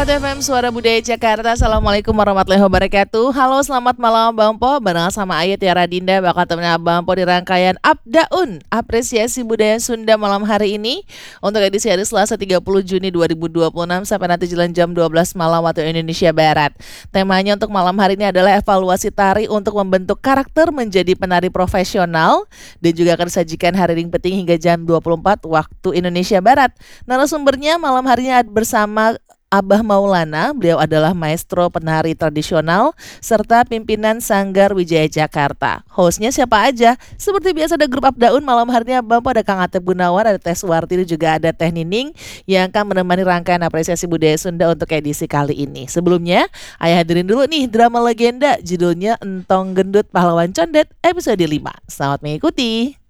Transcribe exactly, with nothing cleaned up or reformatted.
Sobat F M Suara Budaya Jakarta, Assalamualaikum warahmatullahi wabarakatuh. Halo, selamat malam Bang Po. Bareng sama Ayu Tiara Dinda bakal temenin Bang Po di rangkaian Updaun Apresiasi Budaya Sunda malam hari ini untuk edisi hari Selasa tiga puluh Juni dua ribu dua puluh enam sampai nanti jelang jam dua belas malam waktu Indonesia Barat. Temanya untuk malam hari ini adalah evaluasi tari untuk membentuk karakter menjadi penari profesional dan juga akan disajikan hari Ring Peting hingga jam dua puluh empat waktu Indonesia Barat. Narasumbernya malam harinya bersama Abah Maulana, beliau adalah maestro penari tradisional serta pimpinan Sanggar Wijaya Jakarta. Hostnya siapa aja? Seperti biasa ada grup Updaun, malam harinya Bang Po ada Kang Atep Gunawan, ada Teh Suwarti dan juga ada Teh Nining yang akan menemani rangkaian apresiasi budaya Sunda untuk edisi kali ini. Sebelumnya, Ayah hadirin dulu nih drama legenda judulnya Entong Gendut Pahlawan Condet episode lima. Selamat mengikuti.